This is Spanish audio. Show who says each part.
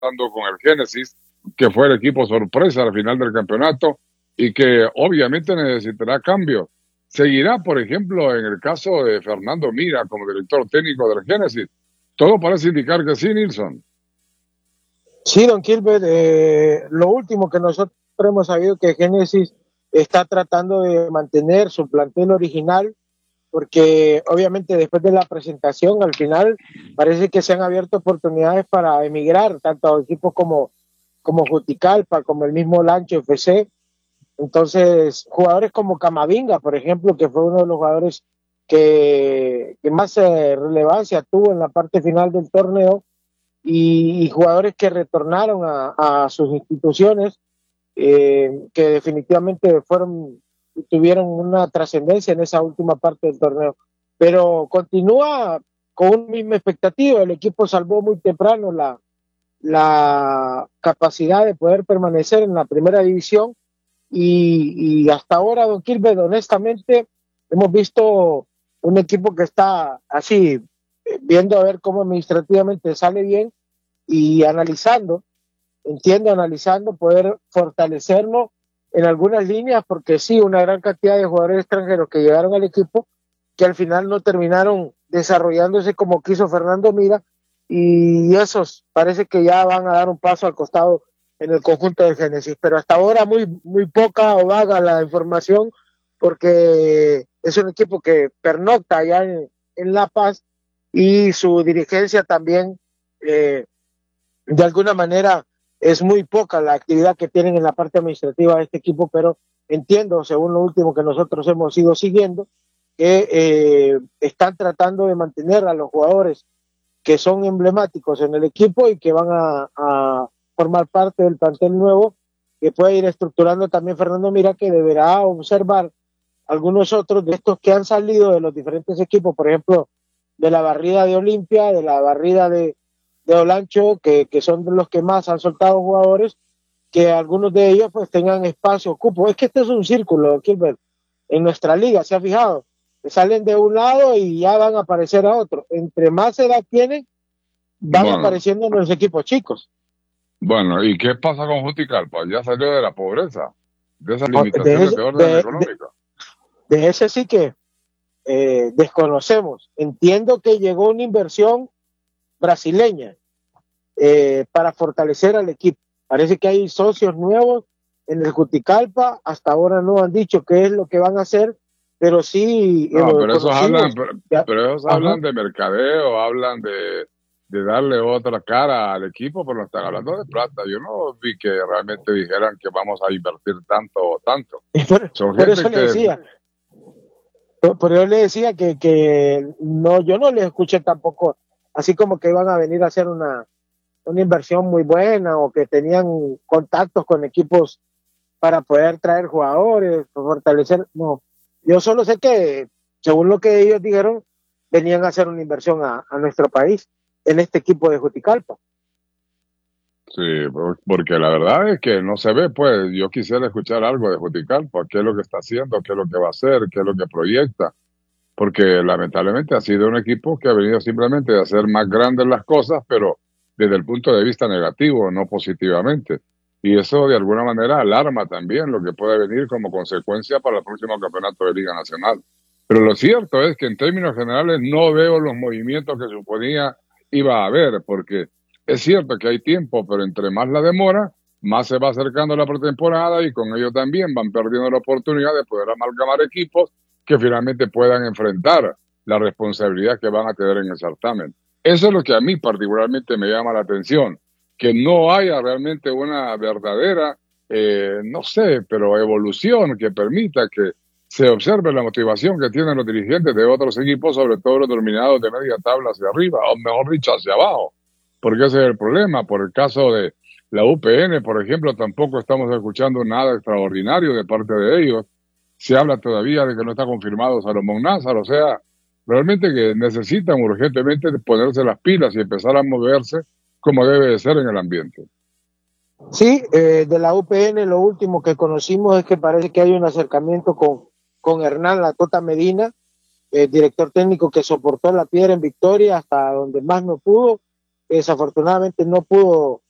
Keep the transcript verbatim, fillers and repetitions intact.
Speaker 1: pasando con el Génesis, que fue el equipo sorpresa al final del campeonato y que obviamente necesitará cambios. Seguirá, por ejemplo, en el caso de Fernando Mira como director técnico del Génesis. Todo parece indicar que sí, Nilson.
Speaker 2: Sí, don Gilbert, eh, lo último que nosotros hemos sabido que Génesis está tratando de mantener su plantel original, porque obviamente después de la presentación al final parece que se han abierto oportunidades para emigrar, tanto a equipos como, como Juticalpa, como el mismo Lancho F C. Entonces, jugadores como Camavinga, por ejemplo, que fue uno de los jugadores que, que más eh, relevancia tuvo en la parte final del torneo, y, y jugadores que retornaron a, a sus instituciones, eh, que definitivamente fueron tuvieron una trascendencia en esa última parte del torneo. Pero continúa con una misma expectativa. El equipo salvó muy temprano la, la capacidad de poder permanecer en la primera división, y, y hasta ahora, don Gilbert, honestamente, hemos visto un equipo que está así, viendo a ver cómo administrativamente sale bien y analizando, entiendo, analizando, poder fortalecernos en algunas líneas, porque sí, una gran cantidad de jugadores extranjeros que llegaron al equipo, que al final no terminaron desarrollándose como quiso Fernando Mira, y esos parece que ya van a dar un paso al costado en el conjunto del Génesis, pero hasta ahora muy, muy poca o vaga la información, porque es un equipo que pernocta allá en, en La Paz, y su dirigencia también, eh, de alguna manera, es muy poca la actividad que tienen en la parte administrativa de este equipo, pero entiendo, según lo último que nosotros hemos ido siguiendo, que eh, están tratando de mantener a los jugadores que son emblemáticos en el equipo y que van a, a formar parte del plantel nuevo, que puede ir estructurando también Fernando Mira, que deberá observar algunos otros de estos que han salido de los diferentes equipos, por ejemplo, de la barrida de Olimpia, de la barrida de, de Olancho, que, que son de los que más han soltado jugadores, que algunos de ellos pues tengan espacio, cupo. Es que este es un círculo, Gilbert, en nuestra liga, ¿se ha fijado? Que salen de un lado y ya van a aparecer a otro. Entre más edad tienen, van
Speaker 1: Bueno,
Speaker 2: apareciendo en los equipos chicos.
Speaker 1: bueno, ¿y qué pasa con Juticalpa? Ya salió de la pobreza, de esas
Speaker 2: De
Speaker 1: limitaciones
Speaker 2: ese,
Speaker 1: de orden
Speaker 2: de, de,
Speaker 1: económico.
Speaker 2: de ese sí que eh, desconocemos. Entiendo que llegó una inversión brasileña eh, para fortalecer al equipo. Parece que hay socios nuevos en el Juticalpa. Hasta ahora no han dicho qué es lo que van a hacer, pero sí
Speaker 1: No,
Speaker 2: hemos
Speaker 1: pero esos hablan,
Speaker 2: conocido.
Speaker 1: pero,
Speaker 2: Ya,
Speaker 1: pero esos
Speaker 2: ajá.
Speaker 1: hablan de mercadeo, hablan de, de darle otra cara al equipo, pero no están hablando de plata. Yo no vi que realmente dijeran que vamos a invertir tanto o tanto.
Speaker 2: Y por,
Speaker 1: Son
Speaker 2: por
Speaker 1: gente
Speaker 2: eso le
Speaker 1: que,
Speaker 2: decía, por, por eso le decía que, que no, yo no le escuché tampoco así como que iban a venir a hacer una, una inversión muy buena, o que tenían contactos con equipos para poder traer jugadores, fortalecer. No, yo solo sé que, según lo que ellos dijeron, venían a hacer una inversión a, a nuestro país en este equipo de Juticalpa.
Speaker 1: sí, por- porque la verdad es que no se ve, pues yo quisiera escuchar algo de Juticalpa, qué es lo que está haciendo, qué es lo que va a hacer, qué es lo que proyecta, porque lamentablemente ha sido un equipo que ha venido simplemente a hacer más grandes las cosas, pero desde el punto de vista negativo, no positivamente. Y eso de alguna manera alarma también lo que puede venir como consecuencia para el próximo campeonato de Liga Nacional. Pero lo cierto es que en términos generales no veo los movimientos que suponía iba a haber, porque es cierto que hay tiempo, pero entre más la demora, más se va acercando la pretemporada y con ello también van perdiendo la oportunidad de poder amalgamar equipos que finalmente puedan enfrentar la responsabilidad que van a tener en el certamen. Eso es lo que a mí particularmente me llama la atención, que no haya realmente una verdadera, eh, no sé, pero evolución que permita que se observe la motivación que tienen los dirigentes de otros equipos, sobre todo los dominados de media tabla hacia arriba, o mejor dicho, hacia abajo, porque ese es el problema. Por el caso de la U P N, por ejemplo, tampoco estamos escuchando nada extraordinario de parte de ellos. Se habla todavía de que no está confirmado Salomón Názar, o sea, realmente que necesitan urgentemente ponerse las pilas y empezar a moverse como debe de ser en el ambiente.
Speaker 2: Sí, eh, de la U P N lo último que conocimos es que parece que hay un acercamiento con, con Hernán La Tota Medina, el director técnico que soportó la piedra en Victoria hasta donde más no pudo. Desafortunadamente no pudo